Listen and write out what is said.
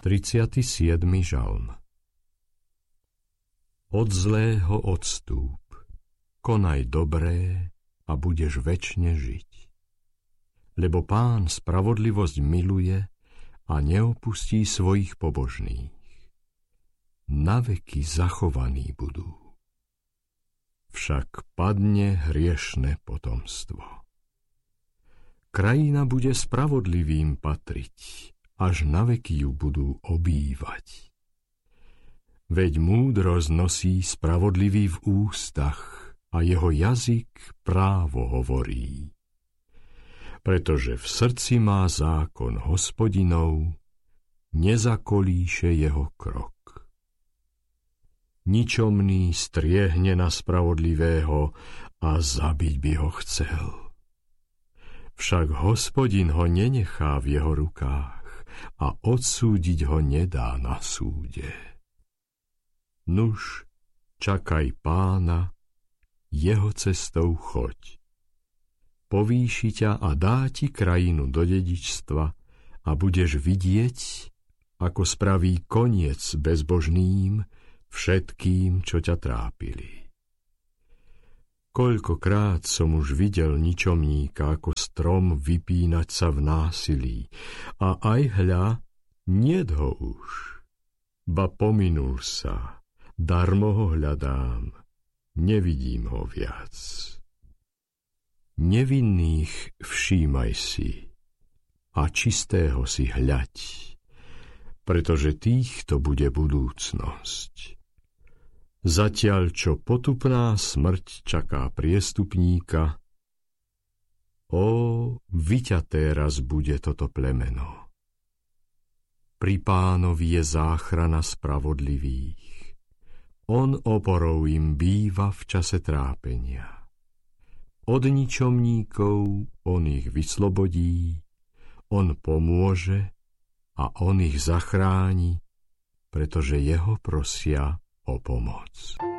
37. žalm. Od zlého odstúp, konaj dobré a budeš večne žiť. Lebo Pán spravodlivosť miluje a neopustí svojich pobožných. Naveky zachovaní budú. Však padne hriešne potomstvo. Krajina bude spravodlivým patriť, až naveky ju budú obývať. Veď múdrosť nosí spravodlivý v ústach a jeho jazyk právo hovorí. Pretože v srdci má zákon Hospodinov, nezakolíše jeho krok. Ničomný striehne na spravodlivého a zabiť by ho chcel. Však Hospodin ho nenechá v jeho rukách a odsúdiť ho nedá na súde. Nuž, čakaj Pána, jeho cestou choď. Povýši ťa a dá ti krajinu do dedičstva a budeš vidieť, ako spraví koniec bezbožným všetkým, čo ťa trápili. Koľkokrát som už videl ničomníka ako strom vypínať sa v násilí, a aj hľa, niet ho už. Ba pominul sa, darmo ho hľadám, nevidím ho viac. Nevinných všímaj si a čistého si hľaď, pretože týchto bude budúcnosť. Zatiaľ, čo potupná smrť čaká priestupníka, vyťaté raz bude toto plemeno. Pri Pánovi je záchrana spravodlivých. On oporou im býva v čase trápenia. Od ničomníkov on ich vyslobodí, on pomôže a on ich zachráni, pretože jeho prosia o pomoc.